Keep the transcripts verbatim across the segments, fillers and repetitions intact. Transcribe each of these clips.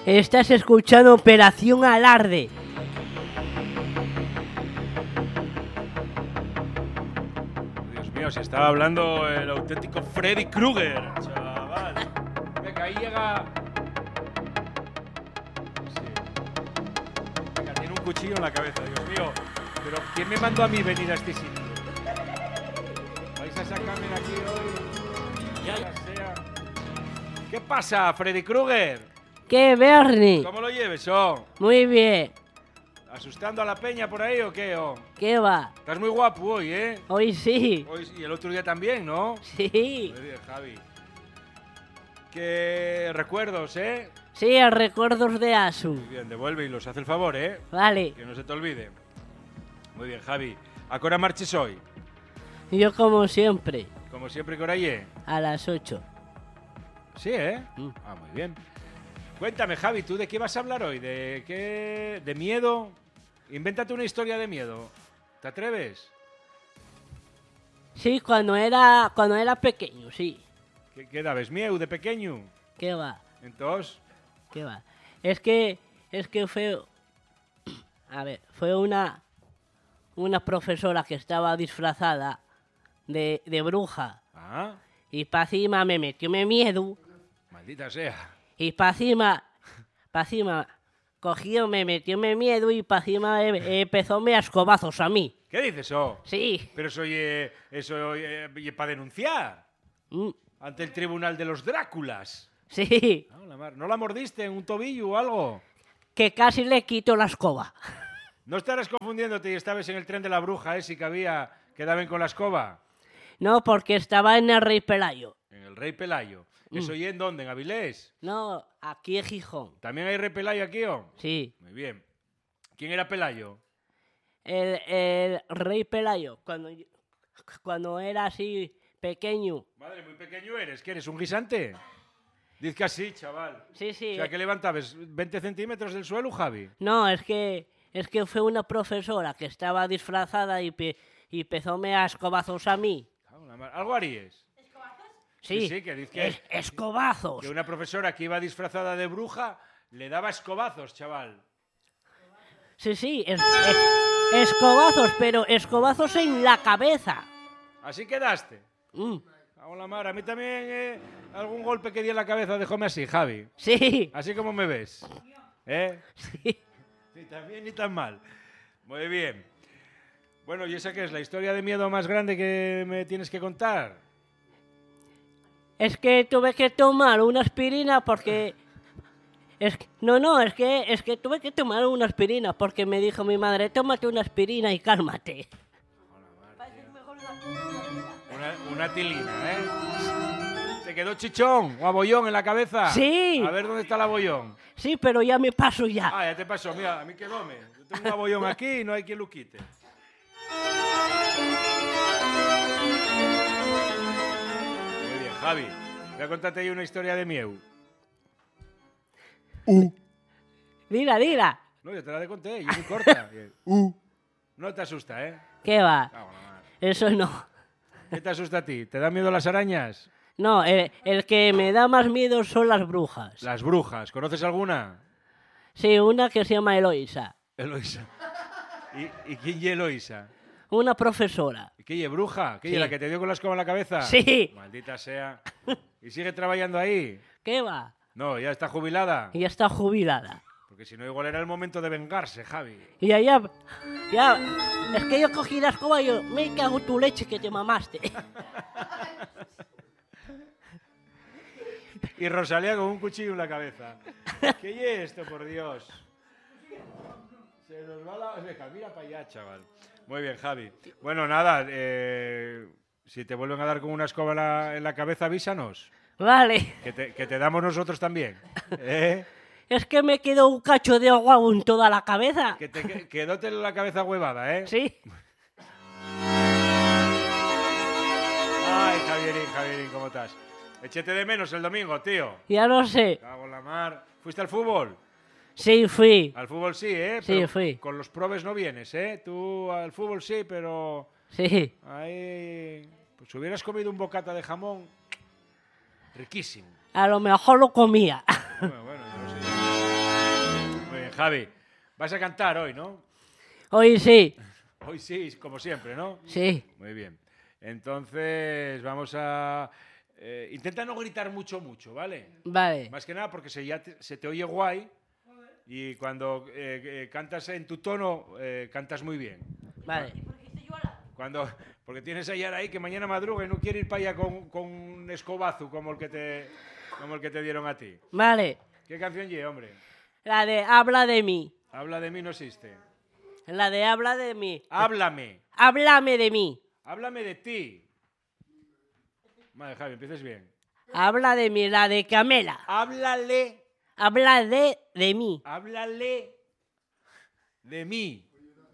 Estás escuchando Operación Alarde. Dios mío, se estaba hablando el auténtico Freddy Krueger, chaval. Venga, ahí llega... Sí. Venga, tiene un cuchillo en la cabeza, Dios mío. Pero ¿quién me mandó a mí venir a este sitio? ¿Vais a sacarme de aquí hoy? Ya sea. ¿Qué pasa, Freddy Krueger? ¿Qué, Bernie? ¿Cómo lo lleves, oh? Muy bien. ¿Asustando a la peña por ahí o qué, oh? ¿Qué va? Estás muy guapo hoy, ¿eh? Hoy sí. Hoy, y el otro día también, ¿no? Sí. Muy bien, Javi. ¿Qué recuerdos, eh? Sí, a recuerdos de Asu. Muy bien, devuelve y los hace el favor, ¿eh? Vale. Que no se te olvide. Muy bien, Javi. ¿A qué hora marches hoy? Yo como siempre, Como siempre, ¿qué hora hay? a las ocho. Sí, ¿eh? Mm. Ah, muy bien. Cuéntame, Javi, ¿tú de qué vas a hablar hoy? ¿De qué? ¿De miedo? Invéntate una historia de miedo. ¿Te atreves? Sí, cuando era cuando era pequeño, sí. ¿Qué, qué dabes? ¿Mieu de pequeño? ¿Qué va? Entonces, ¿Qué va? Es que es que fue a ver, fue una una profesora que estaba disfrazada de, de bruja ah, y pa' encima me metió me miedo maldita sea. y pa' encima pa' encima cogió, me metió me miedo y pa' encima eh, empezó me a escobazos a mí. ¿Qué dices, oh? Sí. Pero eso es eso para denunciar Mm, ante el tribunal de los Dráculas. sí. No la, mar- ¿No la mordiste en un tobillo o algo? Que casi le quito la escoba. ¿No estarás confundiéndote y estabas en el tren de la bruja ese que había, que daban con la escoba? No, porque estaba en el Rey Pelayo. En el Rey Pelayo. ¿Eso y en dónde? ¿En Avilés? No, aquí en Gijón. ¿También hay Rey Pelayo aquí, o? Sí. Muy bien. ¿Quién era Pelayo? El, el Rey Pelayo, cuando, yo- cuando era así pequeño. Madre, muy pequeño eres. ¿Qué eres, un guisante? Diz que así, chaval. Sí, sí. O sea, que levantabas veinte centímetros del suelo, Javi. No, es que es que fue una profesora que estaba disfrazada y, pe, y empezóme a escobazos a mí. Cago en la mar- ¿Algo harías? Sí, Sí, sí, que dice que- es- escobazos. Que una profesora que iba disfrazada de bruja le daba escobazos, chaval. Sí, sí, es- es- escobazos, pero escobazos en la cabeza. ¿Así quedaste? Mm, Cago en la mar. A mí también eh, algún golpe que di en la cabeza, déjame así, Javi. sí, Así como me ves. ¿Eh? sí. Ni tan bien ni tan mal. Muy bien. Bueno, ¿y esa qué es? ¿La historia de miedo más grande que me tienes que contar? Es que tuve que tomar una aspirina porque... Es que- no, no, es que, es que tuve que tomar una aspirina porque me dijo mi madre, tómate una aspirina y cálmate. Una, una tilina, ¿eh? ¿Te quedó chichón o abollón en la cabeza? Sí. A ver dónde está el abollón. Sí, pero ya me paso ya. Ah, ya te pasó. Mira, a mí quedóme. Yo tengo un abollón aquí y no hay quien lo quite. Muy bien, Javi. Voy a contarte ahí una historia de Mieu. Dila, dila. No, yo te la conté, y es muy corta. No te asusta, ¿eh? ¿Qué va? Cago en la mar. Eso no. ¿Qué te asusta a ti? ¿Te dan miedo las arañas? No, el, el que me da más miedo son las brujas. Las brujas. ¿Conoces alguna? Sí, una que se llama Eloisa. Eloisa. ¿Y, y quién es Eloisa? Una profesora. ¿Y qué es bruja? ¿Qué es Sí. la que te dio con la escoba en la cabeza? Sí. Maldita sea. ¿Y sigue trabajando ahí? ¿Qué va? No, ya está jubilada. Y ya está jubilada. Porque si no, igual era el momento de vengarse, Javi. Y allá, ya, es que yo cogí la escoba y yo, me cago en tu leche que te mamaste. Y Rosalía con un cuchillo en la cabeza. ¿Qué es esto, por Dios? Se nos va la... Venga, mira para allá, chaval. Muy bien, Javi. Bueno, nada, eh, si te vuelven a dar con una escoba en la, en la cabeza, avísanos. Vale, Que te, que te damos nosotros también. ¿Eh? es que me quedó un cacho de agua en toda la cabeza. Que te que- quedóte la cabeza huevada, ¿eh? Sí, Ay, Javierín, Javierín, ¿cómo estás? Échete de menos el domingo, tío. ya lo sé. Cago en la mar. ¿Fuiste al fútbol? Sí, fui. Al fútbol sí, ¿eh? Sí, Pero fui. Con los probes no vienes, ¿eh? Tú al fútbol sí, pero... Sí. Ahí... Pues hubieras comido un bocata de jamón... Riquísimo. A lo mejor lo comía. Bueno, bueno, yo no sé. Javi, vas a cantar hoy, ¿no? Hoy sí. Hoy sí, como siempre, ¿no? Sí. Muy bien. Entonces, vamos a... Eh, intenta no gritar mucho, mucho, ¿vale? Vale. Más que nada porque se, ya te, se te oye guay y cuando eh, eh, cantas en tu tono, eh, cantas muy bien. Vale. Cuando, porque tienes a Yara ahí que mañana madruga y no quiere ir para allá con, con un escobazo como el, que te, como el que te dieron a ti. Vale. ¿Qué canción lleva, hombre? La de habla de mí. Habla de mí no existe. La de habla de mí. Háblame. Háblame de mí. Háblame de ti. Vale, Javi, empieces bien. Habla de mí, la de Camela. Háblale. Habla de, de mí. Háblale de mí.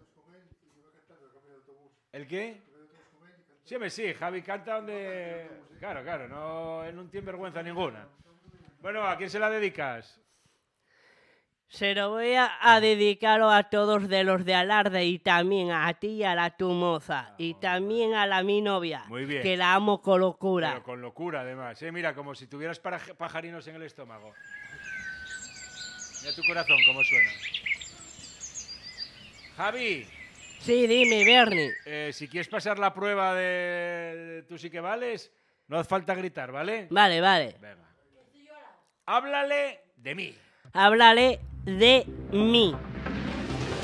¿El qué? Sí, hombre, sí, Javi canta donde... Claro, claro, no, él no tiene vergüenza ninguna. Bueno, ¿a quién se la dedicas? Se lo voy a, a dedicar a todos de los de Alarde y también a ti y a la tu moza. Y también a la mi novia. Muy bien. Que la amo con locura. Pero con locura, además. ¿eh? Mira, como si tuvieras para- pajarinos en el estómago. Mira tu corazón, cómo suena. Javi, Sí, dime, Bernie. eh, si quieres pasar la prueba de, de tú sí que vales, no hace falta gritar, ¿vale? Vale, vale. Venga. Háblale de mí. Háblale de mí.